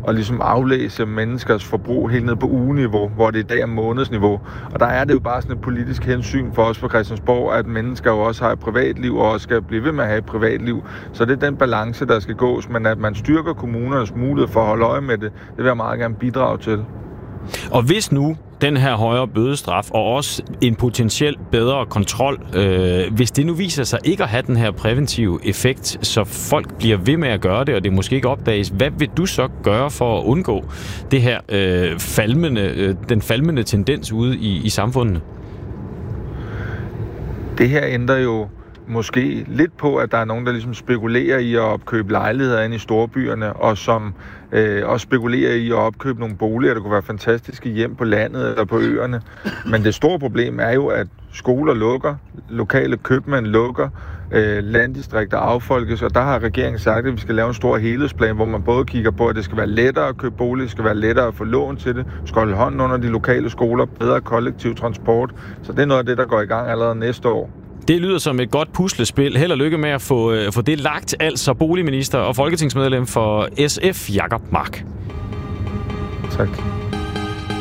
at ligesom aflæse menneskers forbrug helt ned på ugeniveau, hvor det i dag er månedsniveau. Og der er det jo bare sådan et politisk hensyn for os på Christiansborg, at mennesker jo også har et privatliv, og også skal blive ved med at have et privatliv. Så det er den balance, der skal gås, men at man styrker kommunernes mulighed for at holde øje med det, det vil jeg meget gerne bidrage til. Og hvis nu den her højere bødestraf og også en potentielt bedre kontrol, hvis det nu viser sig ikke at have den her præventive effekt, så folk bliver ved med at gøre det, og det måske ikke opdages, hvad vil du så gøre for at undgå det her den falmende tendens ude i samfundet? Det her ændrer jo måske lidt på, at der er nogen, der ligesom spekulerer i at opkøbe lejligheder inde i storbyerne, og som også spekulerer i at opkøbe nogle boliger, der kunne være fantastiske hjem på landet eller på øerne. Men det store problem er jo, at skoler lukker, lokale købmænd lukker, landdistrikter affolkes, og der har regeringen sagt, at vi skal lave en stor helhedsplan, hvor man både kigger på, at det skal være lettere at købe bolig, det skal være lettere at få lån til det, skal holde hånden under de lokale skoler, bedre kollektiv transport. Så det er noget af det, der går i gang allerede næste år. Det lyder som et godt puslespil. Held og lykke med at få det lagt, altså boligminister og folketingsmedlem for SF, Jacob Mark. Tak.